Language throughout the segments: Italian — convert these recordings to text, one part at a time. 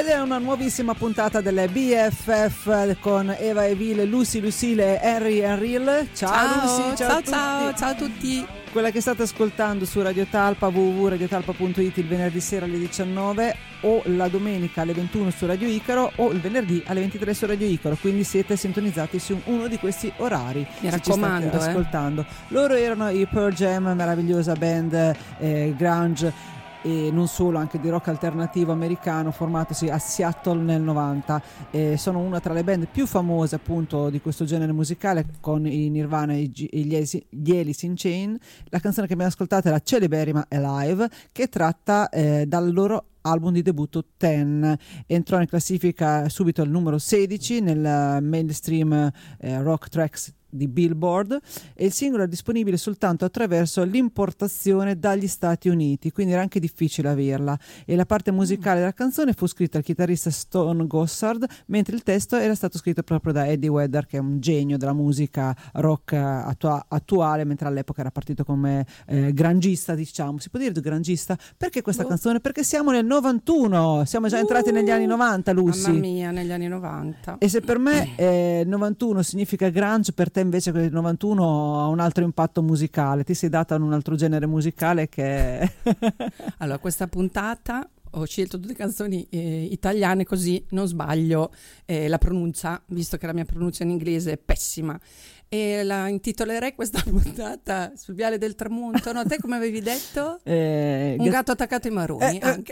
è una nuovissima puntata delle BFF con Eva e Vile, Lucy, Lucille, Henry e Real. Ciao Lucy, ciao a tutti. Quella che state ascoltando su Radio Talpa, www.radiotalpa.it, il venerdì sera alle 19 o la domenica alle 21 su Radio Icaro o il venerdì alle 23 su Radio Icaro, quindi siete sintonizzati su uno di questi orari. Mi raccomando, ascoltando. Loro erano i Pearl Jam, meravigliosa band grunge e non solo, anche di rock alternativo americano, formatosi a Seattle nel 90. Sono una tra le band più famose appunto di questo genere musicale, con i Nirvana e gli Alice in Chains. La canzone che abbiamo ascoltato è la celeberrima Alive, che è tratta dal loro album di debutto Ten. Entrò in classifica subito al numero 16 nel mainstream rock tracks di Billboard, e il singolo è disponibile soltanto attraverso l'importazione dagli Stati Uniti, quindi era anche difficile averla, e la parte musicale della canzone fu scritta dal chitarrista Stone Gossard, mentre il testo era stato scritto proprio da Eddie Vedder, che è un genio della musica rock attuale, mentre all'epoca era partito come grangista, diciamo. Si può dire grangista? Perché questa canzone? Perché siamo nel 91, siamo già entrati negli anni 90, Lucy. Mamma mia, negli anni 90. E se per me 91 significa grunge, per te invece il 91 ha un altro impatto musicale. Ti sei data un altro genere musicale che allora, questa puntata ho scelto tutte canzoni italiane, così non sbaglio la pronuncia, visto che la mia pronuncia in inglese è pessima, e la intitolerei questa puntata sul viale del tramonto. No, te come avevi detto? Un gatto attaccato ai maroni anche.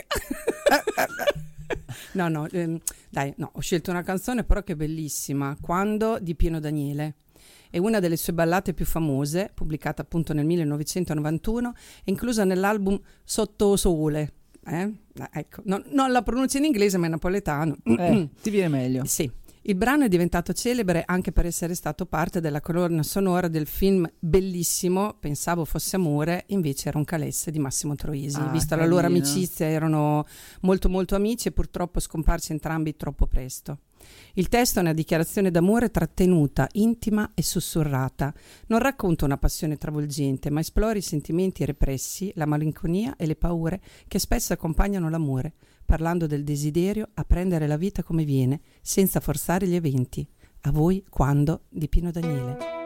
Dai, ho scelto una canzone però che è bellissima, Quando, di Pino Daniele. È una delle sue ballate più famose, pubblicata appunto nel 1991 e inclusa nell'album Sotto Sole. Ecco, non la pronuncia in inglese, ma in napoletano. Ti viene meglio. Sì. Il brano è diventato celebre anche per essere stato parte della colonna sonora del film bellissimo Pensavo fosse amore, invece era un calesse, di Massimo Troisi. Vista la loro amicizia, erano molto molto amici e purtroppo scomparsi entrambi troppo presto. Il testo è una dichiarazione d'amore trattenuta, intima e sussurrata. Non racconta una passione travolgente, ma esplora i sentimenti repressi, la malinconia e le paure che spesso accompagnano l'amore, parlando del desiderio a prendere la vita come viene, senza forzare gli eventi. A voi, Quando, di Pino Daniele.